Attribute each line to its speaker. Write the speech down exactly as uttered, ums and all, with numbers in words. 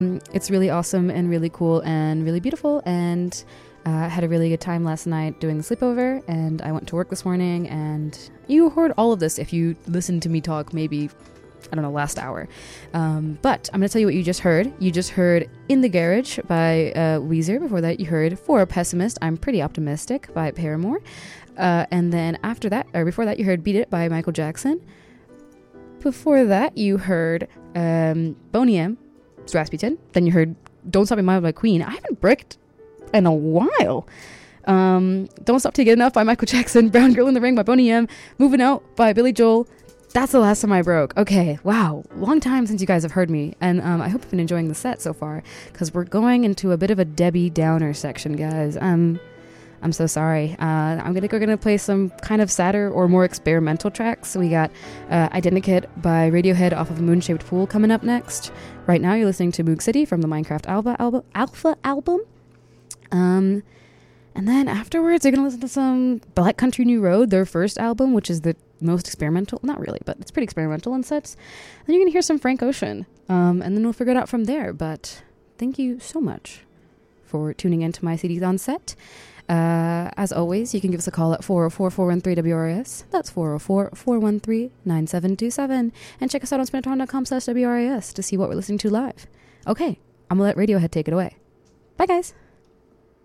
Speaker 1: It's really awesome and really cool and really beautiful, and I uh, had a really good time last night doing the sleepover, and I went to work this morning, and you heard all of this if you listened to me talk maybe, I don't know, last hour. Um, but I'm going to tell you what you just heard. You just heard In the Garage by uh, Weezer. Before that, you heard For a Pessimist, I'm Pretty Optimistic by Paramore. Uh, and then after that, or before that, you heard Beat It by Michael Jackson. Before that, you heard um, Boney M. Rasputin. Then you heard Don't Stop Me Mile by Queen. I haven't bricked in a while. Um, Don't Stop Till You Get Enough by Michael Jackson. Brown Girl in the Ring by Boney M. Moving Out by Billy Joel. That's the last time I broke. Okay, wow. Long time since you guys have heard me. And um, I hope you've been enjoying the set so far, because we're going into a bit of a Debbie Downer section, guys. Um, I'm so sorry. Uh, I'm gonna, we're going to play some kind of sadder or more experimental tracks. So we got uh, Identikit by Radiohead off of Moon-Shaped Pool coming up next. Right now you're listening to Moog City from the Minecraft Alba album, Alpha album. Um, and then afterwards you're going to listen to some Black Country New Road, their first album, which is the most experimental. Not really, but it's pretty experimental in sets. Then you're going to hear some Frank Ocean. Um, and then we'll figure it out from there. But thank you so much for tuning into my C Ds on set. Uh, as always, you can give us a call at four oh four, four one three, W R I S. That's four oh four, four one three, nine seven two seven. And check us out on spinatron.com slash W R I S to see what we're listening to live. Okay, I'm going to let Radiohead take it away. Bye, guys.